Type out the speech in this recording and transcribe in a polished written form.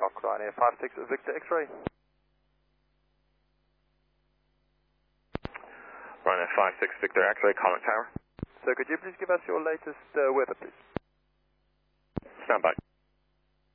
Ryanair 56 Victor X-ray. Ryanair 56 Victor X-ray, Contact Tower. So could you please give us your latest weather, please? Stand by.